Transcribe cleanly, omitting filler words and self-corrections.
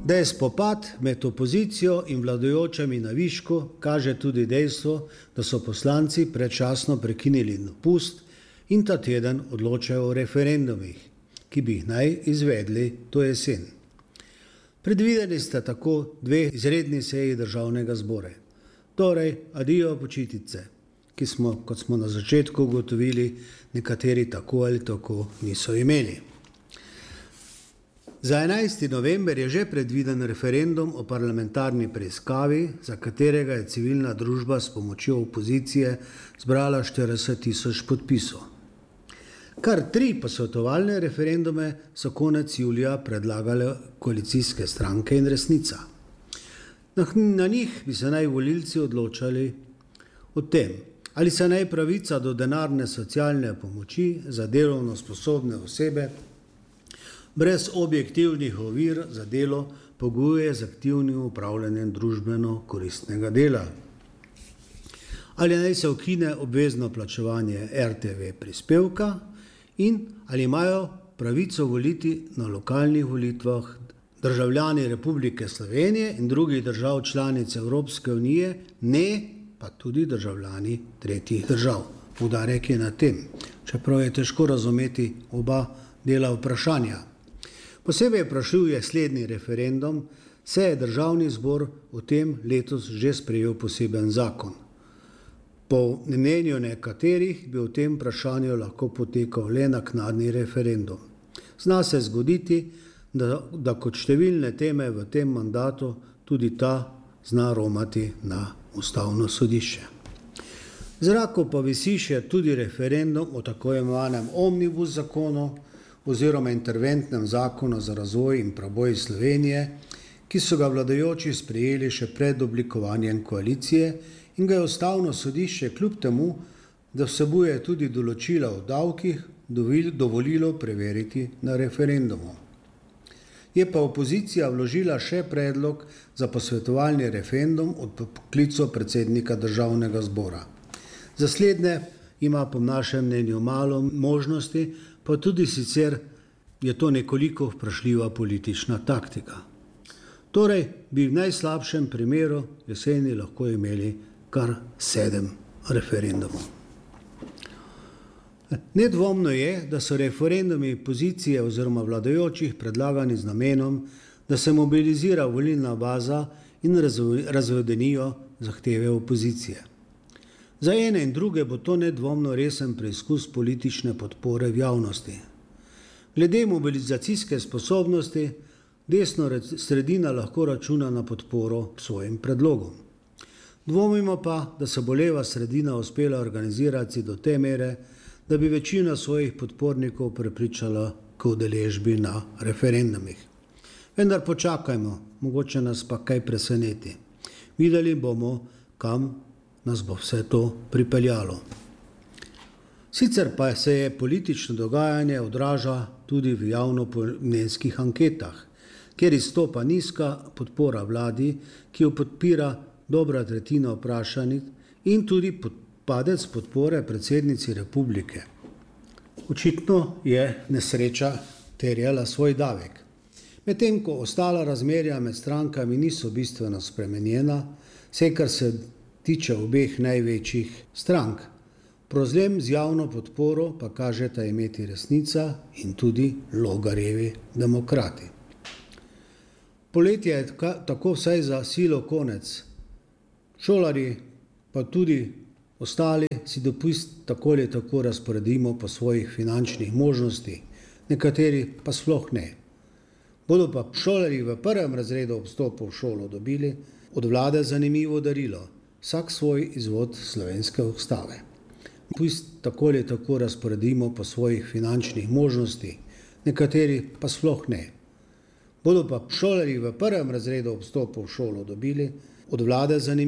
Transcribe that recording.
Da je spopad med opozicijo in vladajočimi na višku, kaže tudi dejstvo, da so poslanci predčasno prekinili dopust in ta teden odločajo o referendumih, ki bi jih naj izvedli to jesen. Predvideni sta tako 2 izredni seji državnega zbora. Torej, adijo počitnice, ki smo, kot smo na začetku ugotovili, nekateri tako ali tako niso imeli. Za 11. november je že predviden referendum o parlamentarni preiskavi, za katerega je civilna družba s pomočjo opozicije zbrala 40.000 podpisov. Kar 3 posvetovalne referendume so konec julija predlagale koalicijske stranke in Resnica. Na njih bi se naj volilci odločali o tem, ali se naj pravica do denarne socialne pomoči za delovno sposobne osebe brez objektivnih ovir za delo pogojuje z aktivnim upravljanjem družbeno koristnega dela. Ali naj se ukine obvezno plačevanje RTV prispevka in ali imajo pravico voliti na lokalnih volitvah državljani Republike Slovenije in drugih držav članic Evropske unije, ne pa tudi državljani tretjih držav. Poudarek je na tem, čeprav je težko razumeti oba dela vprašanja. Posebej vprašljiv je slednji referendum, saj je državni zbor v tem letos že sprejel poseben zakon. Po mnenju nekaterih bi v tem vprašanju lahko potekal le naknadni referendum. Zna se zgoditi, da kot številne teme v tem mandatu tudi ta zna romati na Ustavno sodišče. V zraku pa visi še tudi referendum o tako imenovanem omnibus zakonu oziroma interventnem zakonu za razvoj in preboj Slovenije, ki so ga vladajoči sprejeli še pred oblikovanjem koalicije in ga je Ustavno sodišče kljub temu, da vsebuje tudi določila o davkih, dovolilo preveriti na referendumu. Je pa opozicija vložila še predlog za posvetovalni referendum od poklicu predsednika državnega zbora. Za slednje ima po našem mnenju malo možnosti, pa tudi sicer je to nekoliko vprašljiva politična taktika. Torej bi v najslabšem primeru jeseni lahko imeli kar 7 referendumov. Nedvomno je, da so referendumi pozicije oziroma vladajočih predlagani z namenom, da se mobilizira volilna baza in razvodenijo zahteve opozicije. Za ene in druge bo to nedvomno resen preizkus politične podpore v javnosti. Glede mobilizacijske sposobnosti, desno sredina lahko računa na podporo svojim predlogom. Dvomimo pa, da se bo leva sredina uspela organizirati do te mere, da bi večina svojih podpornikov prepričala k udeležbi na referendumih. Vendar počakajmo, mogoče nas pa kaj preseneti. Videli bomo, kam nas bo vse to pripeljalo. Sicer pa se je politično dogajanje odraža tudi v javnomnenjskih anketah, kjer izstopa nizka podpora vladi, ki jo podpira dobra tretjina vprašanih, in tudi padec podpore predsednici republike. Očitno je nesreča terjala svoj davek. Medtem ko ostala razmerja med strankami niso bistveno spremenjena, vse kar se tiče obeh največjih strank. Prozlem z javno podporo pa kažeta imeti Resnica in tudi Logarjevi demokrati. Poletje je tako vsaj za silo konec. Šolarji pa tudi ostali si dopust tako ali tako razporedimo po svojih finančnih možnostih, nekateri pa sploh ne. Bodo pa šolarji v 1. razredu ob vstopu v šolo dobili od vlade zanimivo darilo, vsak svoj izvod slovenske ustave. Dopust tako ali tako razporedimo po svojih finančnih možnostih, nekateri pa sploh ne. Bodo pa šolarji v 1. razredu ob vstopu v šolo dobili od vlade zanimivo